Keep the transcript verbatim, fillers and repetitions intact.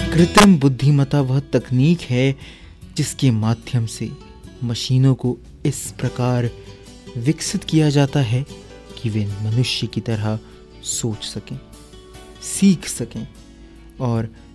कृत्रिम बुद्धिमत्ता वह तकनीक है जिसके माध्यम से मशीनों को इस प्रकार विकसित किया जाता है कि वे मनुष्य की तरह सोच सकें, सीख सकें और